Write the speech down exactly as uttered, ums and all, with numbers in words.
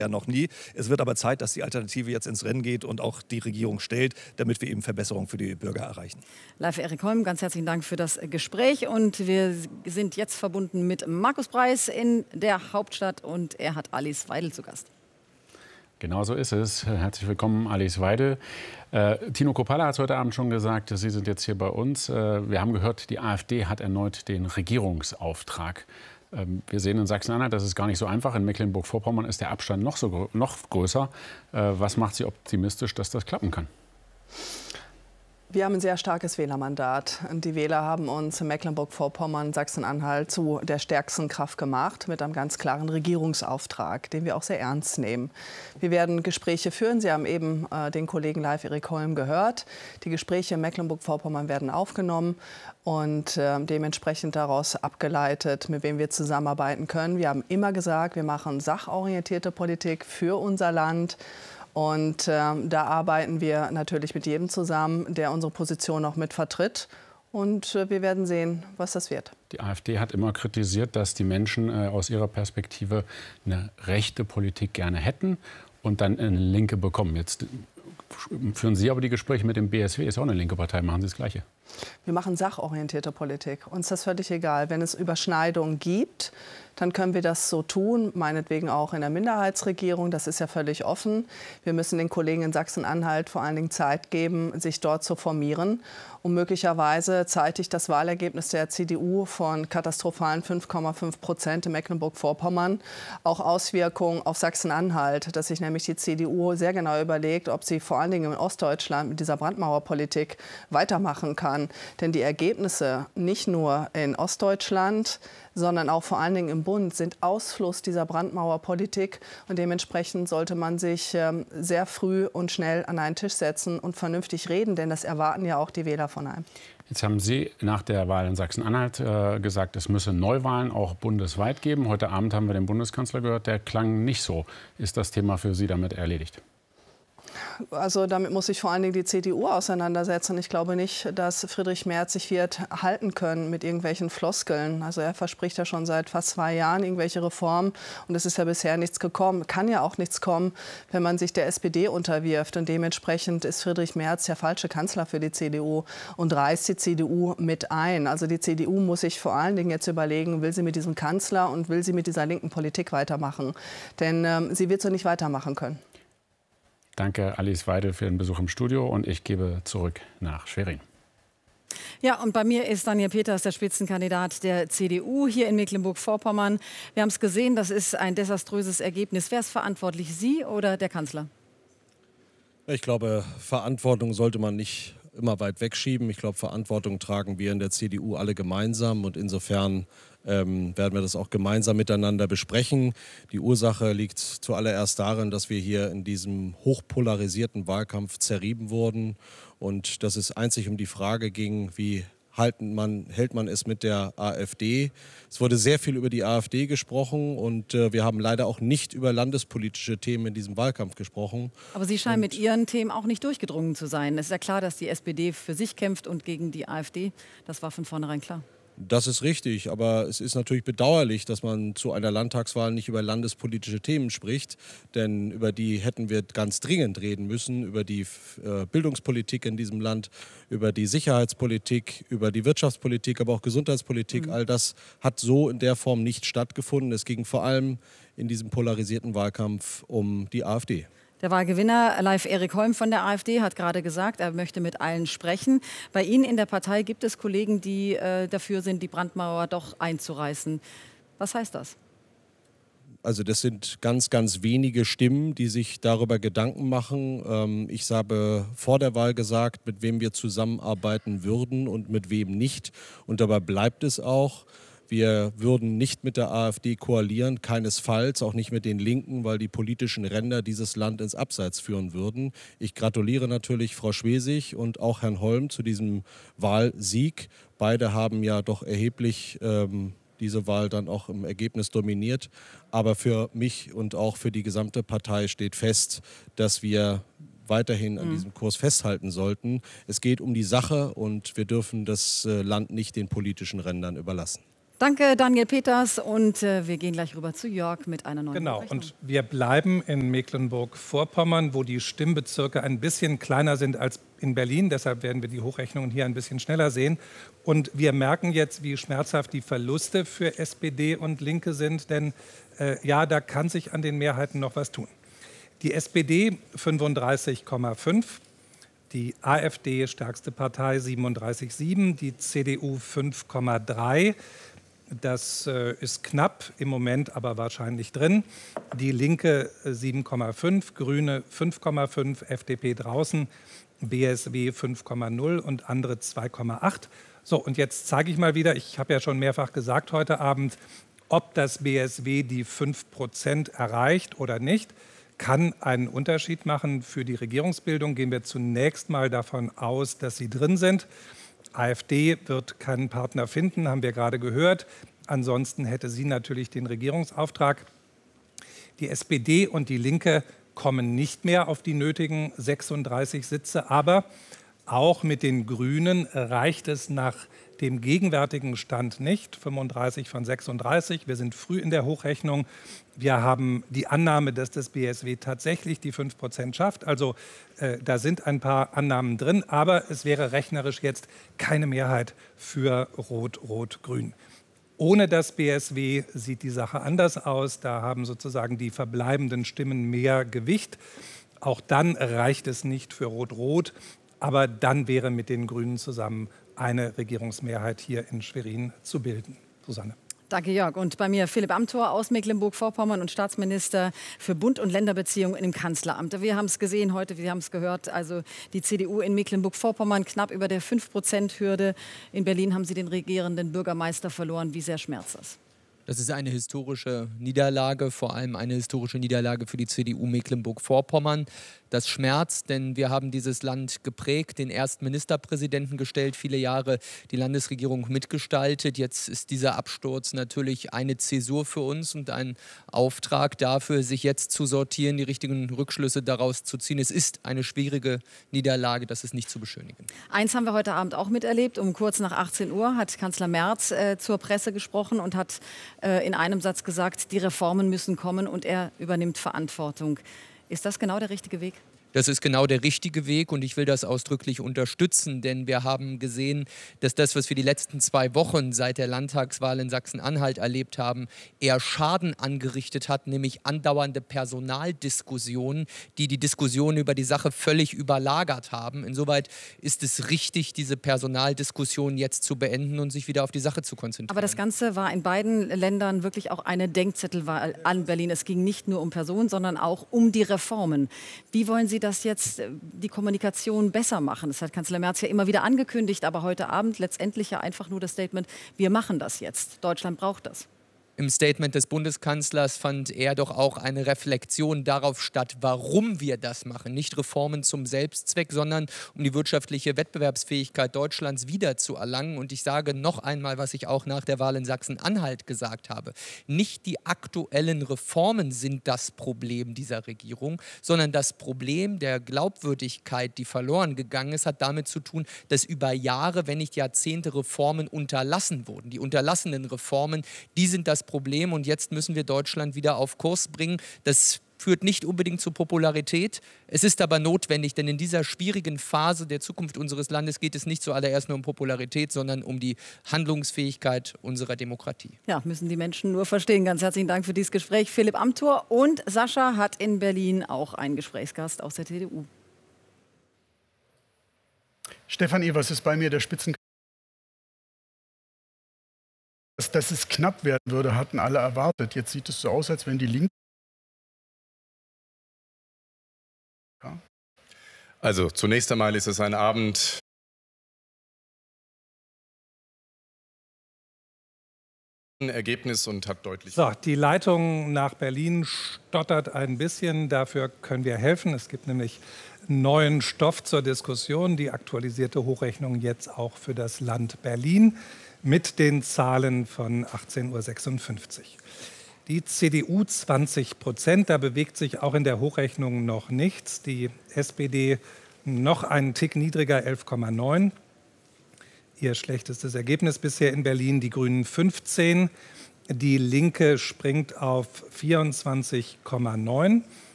ja noch nie. Es wird aber Zeit, dass die Alternative jetzt ins Rennen geht und auch die Regierung stellt, damit wir eben Verbesserungen für die Bürger erreichen. Live Erik Holm, ganz herzlichen Dank für das Gespräch. Und wir sind jetzt verbunden mit Markus Preis in der Hauptstadt und er hat Alice Weidel zu Gast. Genau so ist es. Herzlich willkommen, Alice Weidel. Äh, Tino Kruppalla hat es heute Abend schon gesagt, Sie sind jetzt hier bei uns. Äh, wir haben gehört, die AfD hat erneut den Regierungsauftrag. Ähm, wir sehen in Sachsen-Anhalt, das ist gar nicht so einfach. In Mecklenburg-Vorpommern ist der Abstand noch, so, noch größer. Äh, was macht Sie optimistisch, dass das klappen kann? Wir haben ein sehr starkes Wählermandat. Die Wähler haben uns in Mecklenburg-Vorpommern, Sachsen-Anhalt zu der stärksten Kraft gemacht mit einem ganz klaren Regierungsauftrag, den wir auch sehr ernst nehmen. Wir werden Gespräche führen. Sie haben eben äh, den Kollegen Live Erik Holm gehört. Die Gespräche in Mecklenburg-Vorpommern werden aufgenommen und äh, dementsprechend daraus abgeleitet, mit wem wir zusammenarbeiten können. Wir haben immer gesagt, wir machen sachorientierte Politik für unser Land. Und äh, da arbeiten wir natürlich mit jedem zusammen, der unsere Position auch mit vertritt. Und äh, wir werden sehen, was das wird. Die AfD hat immer kritisiert, dass die Menschen äh, aus ihrer Perspektive eine rechte Politik gerne hätten und dann eine linke bekommen. Jetzt führen Sie aber die Gespräche mit dem B S W, ist auch eine linke Partei, machen Sie das Gleiche? Wir machen sachorientierte Politik. Uns ist das völlig egal. Wenn es Überschneidungen gibt, dann können wir das so tun, meinetwegen auch in der Minderheitsregierung. Das ist ja völlig offen. Wir müssen den Kollegen in Sachsen-Anhalt vor allen Dingen Zeit geben, sich dort zu formieren, um möglicherweise zeitig das Wahlergebnis der C D U von katastrophalen fünf Komma fünf Prozent in Mecklenburg-Vorpommern auch Auswirkungen auf Sachsen-Anhalt, dass sich nämlich die C D U sehr genau überlegt, ob sie vor allen Dingen in Ostdeutschland mit dieser Brandmauerpolitik weitermachen kann. Denn die Ergebnisse nicht nur in Ostdeutschland, sondern auch vor allen Dingen im Bund sind Ausfluss dieser Brandmauerpolitik. Und dementsprechend sollte man sich ähm, sehr früh und schnell an einen Tisch setzen und vernünftig reden, denn das erwarten ja auch die Wähler von einem. Jetzt haben Sie nach der Wahl in Sachsen-Anhalt äh, gesagt, es müsse Neuwahlen auch bundesweit geben. Heute Abend haben wir den Bundeskanzler gehört, der klang nicht so. Ist das Thema für Sie damit erledigt? Also damit muss sich vor allen Dingen die C D U auseinandersetzen. Ich glaube nicht, dass Friedrich Merz sich wird halten können mit irgendwelchen Floskeln. Also er verspricht ja schon seit fast zwei Jahren irgendwelche Reformen und es ist ja bisher nichts gekommen. Kann ja auch nichts kommen, wenn man sich der S P D unterwirft. Und dementsprechend ist Friedrich Merz der falsche Kanzler für die C D U und reißt die C D U mit ein. Also die C D U muss sich vor allen Dingen jetzt überlegen, will sie mit diesem Kanzler und will sie mit dieser linken Politik weitermachen. Denn ähm, sie wird so nicht weitermachen können. Danke, Alice Weidel, für den Besuch im Studio und ich gebe zurück nach Schwerin. Ja, und bei mir ist Daniel Peters, der Spitzenkandidat der C D U hier in Mecklenburg-Vorpommern. Wir haben es gesehen, das ist ein desaströses Ergebnis. Wer ist verantwortlich, Sie oder der Kanzler? Ich glaube, Verantwortung sollte man nicht immer weit wegschieben. Ich glaube, Verantwortung tragen wir in der C D U alle gemeinsam und insofern ähm, werden wir das auch gemeinsam miteinander besprechen. Die Ursache liegt zuallererst darin, dass wir hier in diesem hochpolarisierten Wahlkampf zerrieben wurden und dass es einzig um die Frage ging, wie halten man, hält man es mit der AfD. Es wurde sehr viel über die AfD gesprochen und äh, wir haben leider auch nicht über landespolitische Themen in diesem Wahlkampf gesprochen. Aber Sie scheinen und mit Ihren Themen auch nicht durchgedrungen zu sein. Es ist ja klar, dass die S P D für sich kämpft und gegen die AfD. Das war von vornherein klar. Das ist richtig, aber es ist natürlich bedauerlich, dass man zu einer Landtagswahl nicht über landespolitische Themen spricht, denn über die hätten wir ganz dringend reden müssen, über die äh, Bildungspolitik in diesem Land, über die Sicherheitspolitik, über die Wirtschaftspolitik, aber auch Gesundheitspolitik. Mhm. All das hat so in der Form nicht stattgefunden. Es ging vor allem in diesem polarisierten Wahlkampf um die AfD. Der Wahlgewinner Live Erik Holm von der AfD hat gerade gesagt, er möchte mit allen sprechen. Bei Ihnen in der Partei gibt es Kollegen, die äh, dafür sind, die Brandmauer doch einzureißen. Was heißt das? Also das sind ganz, ganz wenige Stimmen, die sich darüber Gedanken machen. Ähm, ich habe vor der Wahl gesagt, mit wem wir zusammenarbeiten würden und mit wem nicht. Und dabei bleibt es auch. Wir würden nicht mit der AfD koalieren, keinesfalls, auch nicht mit den Linken, weil die politischen Ränder dieses Land ins Abseits führen würden. Ich gratuliere natürlich Frau Schwesig und auch Herrn Holm zu diesem Wahlsieg. Beide haben ja doch erheblich ähm, diese Wahl dann auch im Ergebnis dominiert. Aber für mich und auch für die gesamte Partei steht fest, dass wir weiterhin an diesem Kurs festhalten sollten. Es geht um die Sache und wir dürfen das Land nicht den politischen Rändern überlassen. Danke, Daniel Peters. Und äh, wir gehen gleich rüber zu Jörg mit einer neuen Genau, Berechnung. und wir bleiben in Mecklenburg-Vorpommern, wo die Stimmbezirke ein bisschen kleiner sind als in Berlin. Deshalb werden wir die Hochrechnungen hier ein bisschen schneller sehen. Und wir merken jetzt, wie schmerzhaft die Verluste für S P D und Linke sind. Denn äh, ja, da kann sich an den Mehrheiten noch was tun. Die S P D fünfunddreißig Komma fünf. Die AfD, stärkste Partei, siebenunddreißig Komma sieben. Die C D U fünf Komma drei. Das äh, ist knapp, im Moment aber wahrscheinlich drin. Die Linke äh, sieben Komma fünf, Grüne fünf Komma fünf, F D P draußen, B S W fünf Komma null und andere zwei Komma acht. So, und jetzt zeige ich mal wieder, ich habe ja schon mehrfach gesagt heute Abend, ob das B S W die fünf Prozent erreicht oder nicht, kann einen Unterschied machen für die Regierungsbildung. Gehen wir zunächst mal davon aus, dass sie drin sind. AfD wird keinen Partner finden, haben wir gerade gehört. Ansonsten hätte sie natürlich den Regierungsauftrag. Die S P D und die Linke kommen nicht mehr auf die nötigen sechsunddreißig Sitze. Aber auch mit den Grünen reicht es nach dem gegenwärtigen Stand nicht. fünfunddreißig von sechsunddreißig. Wir sind früh in der Hochrechnung. Wir haben die Annahme, dass das B S W tatsächlich die fünf Prozent schafft. Also äh, da sind ein paar Annahmen drin. Aber es wäre rechnerisch jetzt keine Mehrheit für Rot-Rot-Grün. Ohne das B S W sieht die Sache anders aus. Da haben sozusagen die verbleibenden Stimmen mehr Gewicht. Auch dann reicht es nicht für Rot-Rot. Aber dann wäre mit den Grünen zusammen eine Regierungsmehrheit hier in Schwerin zu bilden. Susanne. Danke, Jörg. Und bei mir Philipp Amthor aus Mecklenburg-Vorpommern und Staatsminister für Bund- und Länderbeziehungen im Kanzleramt. Wir haben es gesehen heute, wir haben es gehört, also die C D U in Mecklenburg-Vorpommern knapp über der fünf Prozent Hürde. In Berlin haben sie den regierenden Bürgermeister verloren. Wie sehr schmerzt das? Das ist eine historische Niederlage, vor allem eine historische Niederlage für die C D U Mecklenburg-Vorpommern. Das schmerzt, denn wir haben dieses Land geprägt, den ersten Ministerpräsidenten gestellt, viele Jahre die Landesregierung mitgestaltet. Jetzt ist dieser Absturz natürlich eine Zäsur für uns und ein Auftrag dafür, sich jetzt zu sortieren, die richtigen Rückschlüsse daraus zu ziehen. Es ist eine schwierige Niederlage, das ist nicht zu beschönigen. Eins haben wir heute Abend auch miterlebt. Um kurz nach achtzehn Uhr hat Kanzler Merz äh, zur Presse gesprochen und hat äh, in einem Satz gesagt, die Reformen müssen kommen und er übernimmt Verantwortung. Ist das genau der richtige Weg? Das ist genau der richtige Weg und ich will das ausdrücklich unterstützen, denn wir haben gesehen, dass das, was wir die letzten zwei Wochen seit der Landtagswahl in Sachsen-Anhalt erlebt haben, eher Schaden angerichtet hat, nämlich andauernde Personaldiskussionen, die die Diskussion über die Sache völlig überlagert haben. Insoweit ist es richtig, diese Personaldiskussion jetzt zu beenden und sich wieder auf die Sache zu konzentrieren. Aber das Ganze war in beiden Ländern wirklich auch eine Denkzettelwahl an Berlin. Es ging nicht nur um Personen, sondern auch um die Reformen. Wie wollen Sie das jetzt die Kommunikation besser machen? Das hat Kanzler Merz ja immer wieder angekündigt, aber heute Abend letztendlich ja einfach nur das Statement, wir machen das jetzt. Deutschland braucht das. Im Statement des Bundeskanzlers fand er doch auch eine Reflexion darauf statt, warum wir das machen. Nicht Reformen zum Selbstzweck, sondern um die wirtschaftliche Wettbewerbsfähigkeit Deutschlands wiederzuerlangen. Und ich sage noch einmal, was ich auch nach der Wahl in Sachsen-Anhalt gesagt habe. Nicht die aktuellen Reformen sind das Problem dieser Regierung, sondern das Problem der Glaubwürdigkeit, die verloren gegangen ist, hat damit zu tun, dass über Jahre, wenn nicht Jahrzehnte Reformen unterlassen wurden. Die unterlassenen Reformen, die sind das Problem und jetzt müssen wir Deutschland wieder auf Kurs bringen. Das führt nicht unbedingt zu Popularität. Es ist aber notwendig, denn in dieser schwierigen Phase der Zukunft unseres Landes geht es nicht zuallererst nur um Popularität, sondern um die Handlungsfähigkeit unserer Demokratie. Ja, müssen die Menschen nur verstehen. Ganz herzlichen Dank für dieses Gespräch. Philipp Amthor und Sascha hat in Berlin auch einen Gesprächsgast aus der T D U. Stefan Evers ist bei mir, der Spitzenkandidat. Dass es knapp werden würde, hatten alle erwartet. Jetzt sieht es so aus, als wenn die Linken. Ja. Also zunächst einmal ist es ein Abend, Ergebnis und hat deutlich. So, die Leitung nach Berlin stottert ein bisschen. Dafür können wir helfen. Es gibt nämlich neuen Stoff zur Diskussion, die aktualisierte Hochrechnung jetzt auch für das Land Berlin mit den Zahlen von achtzehn Uhr sechsundfünfzig. Die C D U zwanzig Prozent, da bewegt sich auch in der Hochrechnung noch nichts. Die S P D noch einen Tick niedriger, elf Komma neun. ihr schlechtestes Ergebnis bisher in Berlin. Die Grünen fünfzehn, die Linke springt auf vierundzwanzig Komma neun.